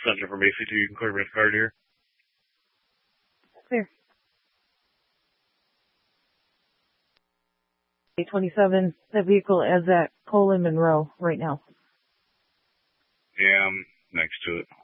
Center from AC2. You can clear me a card here. Clear. A27, that vehicle is at Colin Monroe right now. Yeah, I'm next to it.